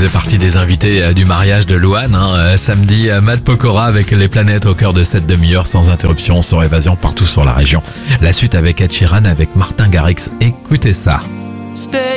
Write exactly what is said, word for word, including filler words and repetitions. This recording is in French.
faisait partie des invités du mariage de Louane. Hein. Samedi, Matt Pokora avec les planètes au cœur de cette demi-heure sans interruption, sans évasion partout sur la région. La suite avec Ed Sheeran, avec Martin Garrix. Écoutez ça. Stay